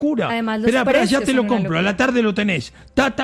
locura. Además, los Espera, ya precios te lo son una compro, a la locura. tarde lo tenés.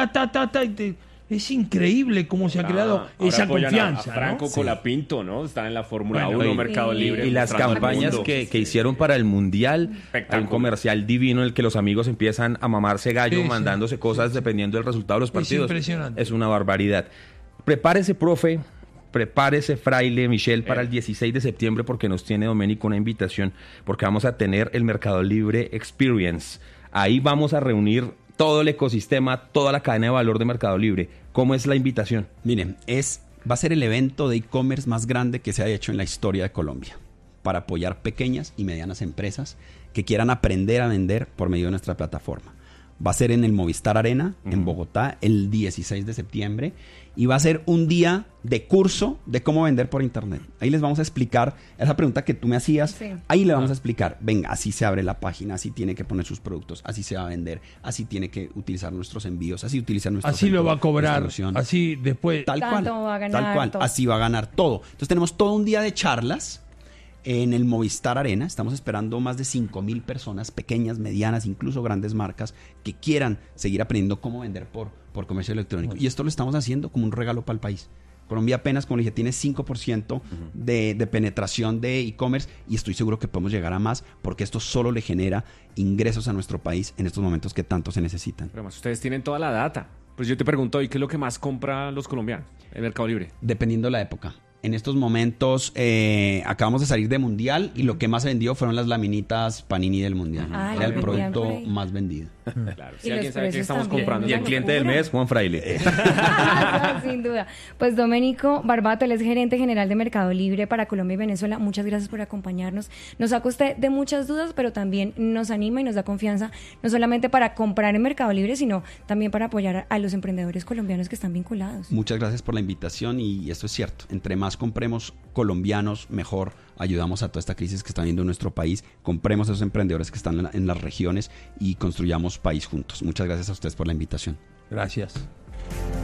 Es increíble cómo se ha creado Ahora esa apoyan confianza, a Franco ¿no? Colapinto, ¿no? Está en la Fórmula Bueno, 1, y- Mercado Libre. Y las mostrando al campañas mundo. que hicieron para el Mundial, hay un Espectáculo. comercial divino en el que los amigos empiezan a mamarse gallo, Sí, sí. mandándose cosas dependiendo del resultado de los partidos. impresionante. Es una barbaridad. Prepárese, profe, prepárese, fraile, Michelle, para el 16 de septiembre porque nos tiene Doménico una invitación, porque vamos a tener el Mercado Libre Experience. Ahí vamos a reunir todo el ecosistema, toda la cadena de valor de Mercado Libre. ¿Cómo es la invitación? Miren, va a ser el evento de e-commerce más grande que se ha hecho en la historia de Colombia para apoyar pequeñas y medianas empresas que quieran aprender a vender por medio de nuestra plataforma. Va a ser en el Movistar Arena, en Bogotá, el 16 de septiembre. Y va a ser un día de curso de cómo vender por internet. Ahí les vamos a explicar esa pregunta que tú me hacías. Sí. Ahí le vamos a explicar, venga, así se abre la página, así tiene que poner sus productos, así se va a vender, así tiene que utilizar nuestros envíos, así utilizar nuestro Así lo centro va a de cobrar, distribución. así después. Tal cual, Tanto va a ganar, tal cual, todo. así va a ganar todo. Entonces tenemos todo un día de charlas en el Movistar Arena. Estamos esperando más de 5,000 personas, pequeñas, medianas, incluso grandes marcas, que quieran seguir aprendiendo cómo vender por comercio electrónico. Y esto lo estamos haciendo como un regalo para el país. Colombia apenas, como le dije, tiene 5% de penetración de e-commerce y estoy seguro que podemos llegar a más porque esto solo le genera ingresos a nuestro país en estos momentos que tanto se necesitan. Pero además ustedes tienen toda la data. Pues yo te pregunto hoy, ¿qué es lo que más compra los colombianos en Mercado Libre? Dependiendo de la época. En estos momentos acabamos de salir de Mundial y lo que más se vendió fueron las laminitas Panini del Mundial. Ah, Era el lo vendían producto por ahí. más vendido. Claro, Y si alguien los sabe qué precios estamos también, comprando. Y el una cliente del locura. mes, Juan Fraile. No, sin duda. Pues Doménico Barbato, él es gerente general de Mercado Libre para Colombia y Venezuela. Muchas gracias por acompañarnos. Nos saca usted de muchas dudas, pero también nos anima y nos da confianza, no solamente para comprar en Mercado Libre, sino también para apoyar a los emprendedores colombianos que están vinculados. Muchas gracias por la invitación y esto es cierto. Entre más compremos colombianos, mejor ayudamos a toda esta crisis que está viendo en nuestro país. Compremos a esos emprendedores que están en las regiones y construyamos país juntos. Muchas gracias a ustedes por la invitación. Gracias.